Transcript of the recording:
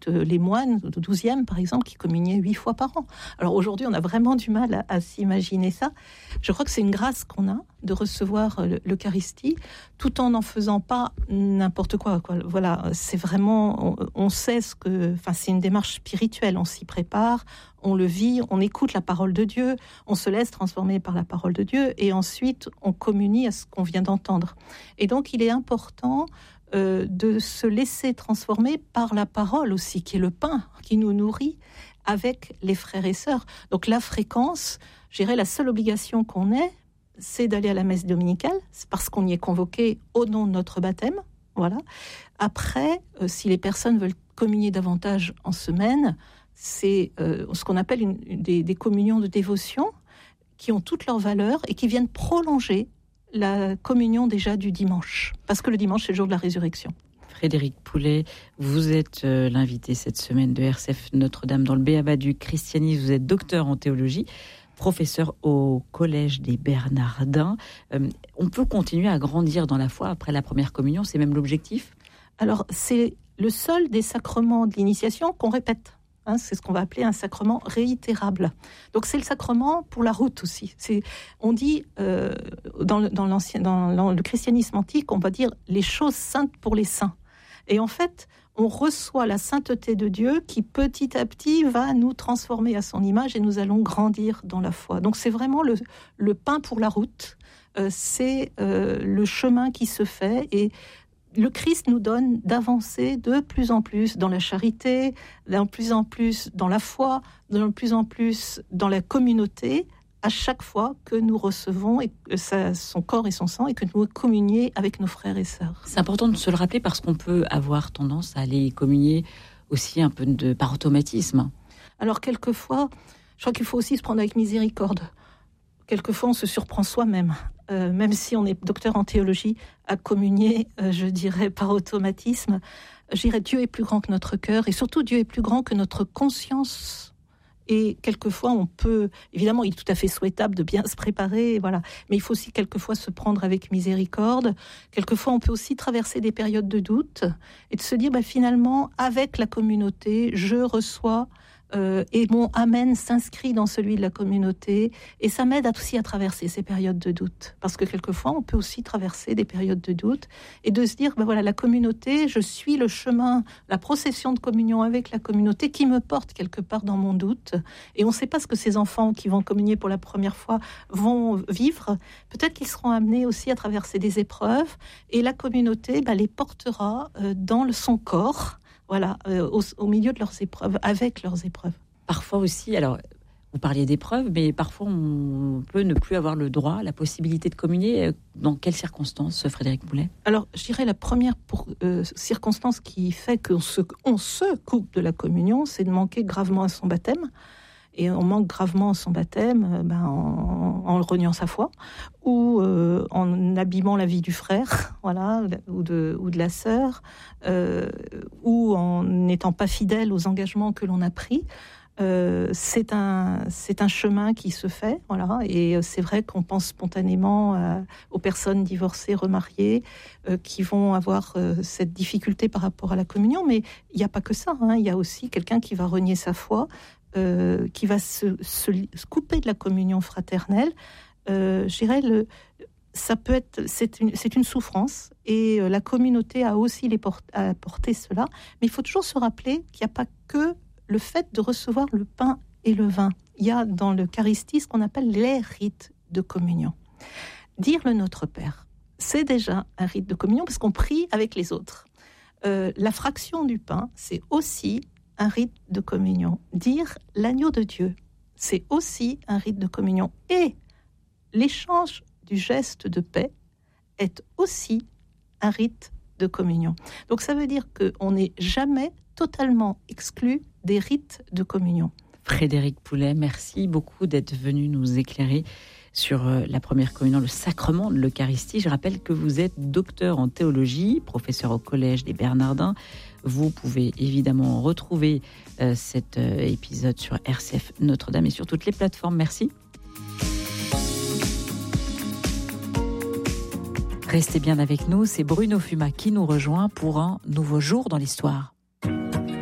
époque les moines du XIIe, par exemple, qui communiaient 8 fois par an. Alors aujourd'hui, on a vraiment du mal à s'imaginer ça. Je crois que c'est une grâce qu'on a de recevoir l'Eucharistie, tout en n'en faisant pas n'importe quoi. Voilà, c'est vraiment, on sait c'est une démarche spirituelle, on s'y prépare, on le vit, on écoute la parole de Dieu, on se laisse transformer par la parole de Dieu, et ensuite on communie à ce qu'on vient d'entendre. Et donc il est important de se laisser transformer par la parole aussi, qui est le pain qui nous nourrit avec les frères et sœurs. Donc la fréquence, je dirais, la seule obligation qu'on ait, c'est d'aller à la messe dominicale, c'est parce qu'on y est convoqué au nom de notre baptême. Voilà. Après, si les personnes veulent communier davantage en semaine, c'est ce qu'on appelle des communions de dévotion qui ont toute leur valeur et qui viennent prolonger la communion déjà du dimanche, parce que le dimanche, c'est le jour de la résurrection. Frédéric Poulet, vous êtes l'invité cette semaine de RCF Notre-Dame dans le B.A.B.A. du christianisme. Vous êtes docteur en théologie, professeur au Collège des Bernardins. On peut continuer à grandir dans la foi après la première communion, c'est même l'objectif ? Alors, c'est le seul des sacrements de l'initiation qu'on répète. C'est ce qu'on va appeler un sacrement réitérable. Donc c'est le sacrement pour la route aussi. On dit dans le christianisme antique, on va dire les choses saintes pour les saints. Et en fait, on reçoit la sainteté de Dieu qui petit à petit va nous transformer à son image et nous allons grandir dans la foi. Donc c'est vraiment le pain pour la route. C'est le chemin qui se fait, et le Christ nous donne d'avancer de plus en plus dans la charité, de plus en plus dans la foi, de plus en plus dans la communauté, à chaque fois que nous recevons son corps et son sang, et que nous communions avec nos frères et sœurs. C'est important de se le rappeler, parce qu'on peut avoir tendance à aller communier aussi un peu par automatisme. Alors quelquefois, je crois qu'il faut aussi se prendre avec miséricorde. Quelquefois, on se surprend soi-même. Même si on est docteur en théologie, à communier, je dirais, par automatisme. Je dirais, Dieu est plus grand que notre cœur, et surtout, Dieu est plus grand que notre conscience. Et quelquefois, on peut... Évidemment, il est tout à fait souhaitable de bien se préparer, voilà. Mais il faut aussi quelquefois se prendre avec miséricorde. Quelquefois, on peut aussi traverser des périodes de doute et de se dire, finalement, avec la communauté, je reçois... et mon Amen s'inscrit dans celui de la communauté, et ça m'aide aussi à traverser ces périodes de doute, parce que quelquefois on peut aussi traverser des périodes de doute, et de se dire, voilà, la communauté, je suis le chemin, la procession de communion avec la communauté qui me porte quelque part dans mon doute, et on ne sait pas ce que ces enfants qui vont communier pour la première fois vont vivre. Peut-être qu'ils seront amenés aussi à traverser des épreuves, et la communauté les portera dans son corps, voilà, au milieu de leurs épreuves, avec leurs épreuves. Parfois aussi, alors vous parliez d'épreuves, mais parfois on peut ne plus avoir le droit, la possibilité de communier. Dans quelles circonstances, Frédéric Poulet ? Alors, je dirais la première circonstance qui fait qu'on se coupe de la communion, c'est de manquer gravement à son baptême. Et on manque gravement à son baptême en reniant sa foi, ou en abîmant la vie du frère, voilà, ou de la sœur, ou en n'étant pas fidèle aux engagements que l'on a pris. C'est un chemin qui se fait, voilà, et c'est vrai qu'on pense spontanément aux personnes divorcées, remariées, qui vont avoir cette difficulté par rapport à la communion, mais il n'y a pas que ça, il y a aussi quelqu'un qui va renier sa foi, qui va se couper de la communion fraternelle. Je dirais, ça peut être, c'est une souffrance, et la communauté a aussi apporté cela, mais il faut toujours se rappeler qu'il n'y a pas que le fait de recevoir le pain et le vin. Il y a dans l'Eucharistie ce qu'on appelle les rites de communion. Dire le Notre Père, c'est déjà un rite de communion, parce qu'on prie avec les autres. La fraction du pain, c'est aussi un rite de communion. Dire l'agneau de Dieu, c'est aussi un rite de communion. Et l'échange du geste de paix est aussi un rite de communion. Donc ça veut dire qu'on n'est jamais totalement exclu des rites de communion. Frédéric Poulet, merci beaucoup d'être venu nous éclairer sur la première communion, le sacrement de l'Eucharistie. Je rappelle que vous êtes docteur en théologie, professeur au Collège des Bernardins. Vous pouvez évidemment retrouver cet épisode sur RCF Notre-Dame et sur toutes les plateformes. Merci. Restez bien avec nous, c'est Bruno Fuma qui nous rejoint pour un nouveau jour dans l'histoire.